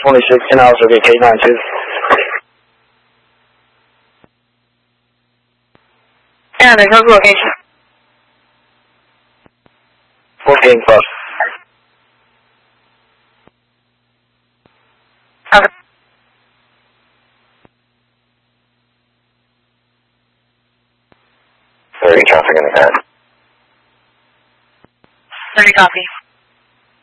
26, 10 hours, okay, K92. Yeah, there's no location. 14 plus. Okay. Traffic in the car. 30 copy.